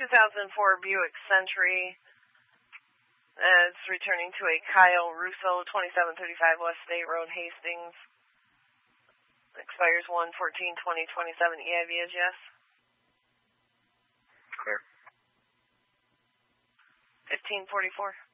2004 Buick Century. It's returning to a Kyle Russo, 2735 West State Road, Hastings. Expires 1/14/2027. EIV is yes. Clear. 1544.